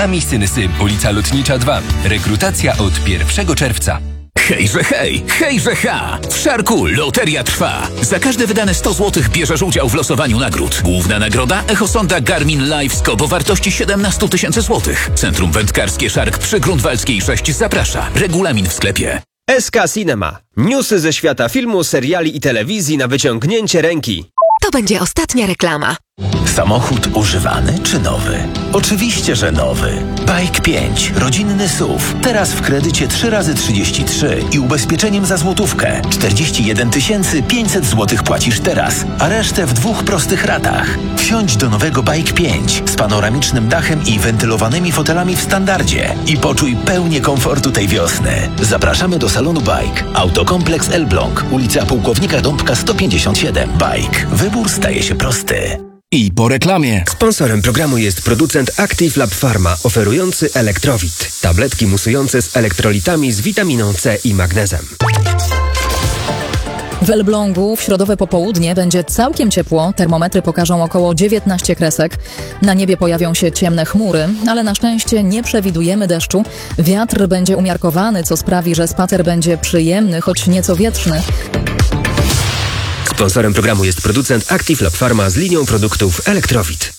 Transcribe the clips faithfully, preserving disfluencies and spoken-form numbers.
Ami Syny-Sym, ulica Lotnicza dwa. Rekrutacja od pierwszego czerwca. Hejże hej, hejże ha! W Szarku loteria trwa. Za każde wydane sto złotych bierzesz udział w losowaniu nagród. Główna nagroda echosonda Garmin Live Scope o wartości siedemnaście tysięcy złotych. Centrum Wędkarskie Szark przy Grunwaldzkiej sześć zaprasza. Regulamin w sklepie. S K Cinema. Newsy ze świata filmu, seriali i telewizji na wyciągnięcie ręki. To będzie ostatnia reklama. Samochód używany czy nowy? Oczywiście, że nowy. Bike pięć, rodzinny S U V. Teraz w kredycie trzy razy trzydzieści trzy i ubezpieczeniem za złotówkę. czterdzieści jeden tysięcy pięćset złotych płacisz teraz, a resztę w dwóch prostych ratach. Wsiądź do nowego Bike pięć z panoramicznym dachem i wentylowanymi fotelami w standardzie i poczuj pełnię komfortu tej wiosny. Zapraszamy do salonu Bike. Autokompleks Elbląg, ulica Pułkownika Dąbka sto pięćdziesiąt siedem. Bike. Wybór staje się prosty. I po reklamie. Sponsorem programu jest producent Active Lab Pharma, oferujący Elektrowit. Tabletki musujące z elektrolitami z witaminą C i magnezem. W Elblągu w środowe popołudnie będzie całkiem ciepło. Termometry pokażą około dziewiętnaście kresek. Na niebie pojawią się ciemne chmury, ale na szczęście nie przewidujemy deszczu. Wiatr będzie umiarkowany, co sprawi, że spacer będzie przyjemny, choć nieco wietrzny. Sponsorem programu jest producent Active Lab Pharma z linią produktów Elektrowit.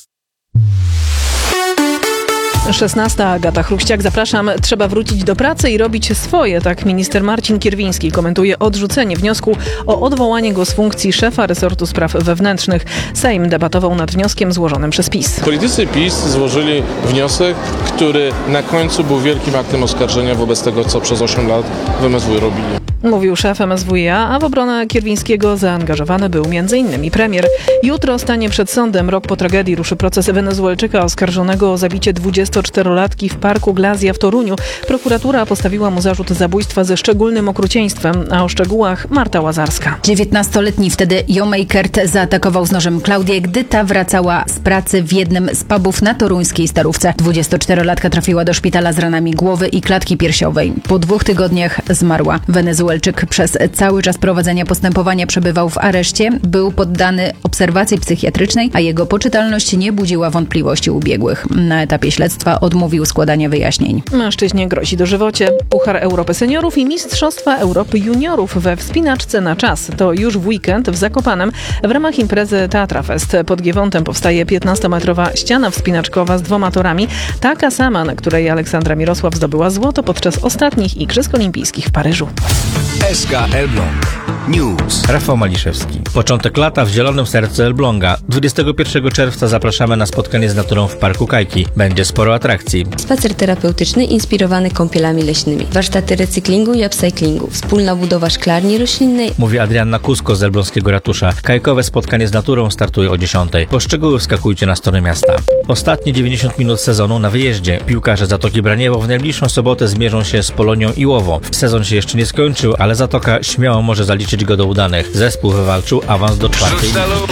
szesnasta. Agata Chruściak. Zapraszam. Trzeba wrócić do pracy i robić swoje. Tak minister Marcin Kierwiński komentuje odrzucenie wniosku o odwołanie go z funkcji szefa resortu spraw wewnętrznych. Sejm debatował nad wnioskiem złożonym przez PiS. Politycy PiS złożyli wniosek, który na końcu był wielkim aktem oskarżenia wobec tego, co przez osiem lat w M S W robili. Mówił szef M S W i A, a w obronę Kierwińskiego zaangażowany był między innymi premier. Jutro stanie przed sądem. Rok po tragedii ruszy proces Wenezuelczyka oskarżonego o zabicie dwudziestoczterolatki w parku Glazja w Toruniu. Prokuratura postawiła mu zarzut zabójstwa ze szczególnym okrucieństwem, a o szczegółach Marta Łazarska. dziewiętnastoletni wtedy Jomeikert zaatakował z nożem Klaudię, gdy ta wracała z pracy w jednym z pubów na toruńskiej Starówce. dwudziestoczterolatka trafiła do szpitala z ranami głowy i klatki piersiowej. Po dwóch tygodniach zmarła. Wenezuelczyk przez cały czas prowadzenia postępowania przebywał w areszcie, był poddany obserwacji psychiatrycznej, a jego poczytalność nie budziła wątpliwości u biegłych. Na etapie śledztwa odmówił składania wyjaśnień. Mężczyźnie grozi dożywocie. Puchar Europy Seniorów i Mistrzostwa Europy Juniorów we wspinaczce na czas. To już w weekend w Zakopanem w ramach imprezy Teatra Fest. Pod Giewątem powstaje piętnastometrowa ściana wspinaczkowa z dwoma torami. Taka sama, na której Aleksandra Mirosław zdobyła złoto podczas ostatnich Igrzysk Olimpijskich w Paryżu. S K Elbląg News. Rafał Maliszewski. Początek lata w zielonym sercu Elbląga. dwudziestego pierwszego czerwca zapraszamy na spotkanie z naturą w Parku Kajki. Będzie sporo atrakcji. Spacer terapeutyczny inspirowany kąpielami leśnymi. Warsztaty recyklingu i upcyclingu. Wspólna budowa szklarni roślinnej. Mówi Adrianna Kusko z elbląskiego ratusza. Kajkowe spotkanie z naturą startuje o dziesiątej. Po szczegóły wskakujcie na strony miasta. Ostatnie dziewięćdziesiąt minut sezonu na wyjeździe. Piłkarze Zatoki Braniewo w najbliższą sobotę zmierzą się z Polonią Iłowo. Sezon się jeszcze nie skończył, ale Zatoka śmiało może zaliczyć go do udanych. Zespół wywalczył awans do czwartej. Rzuć na luz.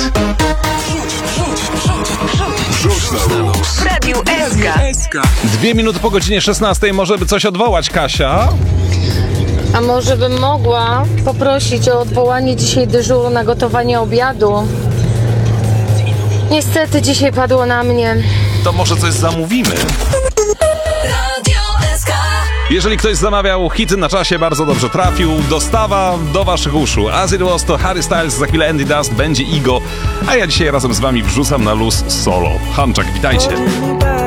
Rzuć na luz. Radio S K. Dwie minuty po godzinie szesnastej. Może by coś odwołać, Kasia? A może bym mogła poprosić o odwołanie dzisiaj dyżuru na gotowanie obiadu? Niestety dzisiaj padło na mnie. To może coś zamówimy? Jeżeli ktoś zamawiał hity na czasie, bardzo dobrze trafił. Dostawa do waszych uszu. As It Was to Harry Styles, za chwilę Andy Dust, będzie Igo. A ja dzisiaj razem z wami wrzucam na luz solo. Hanczak, witajcie.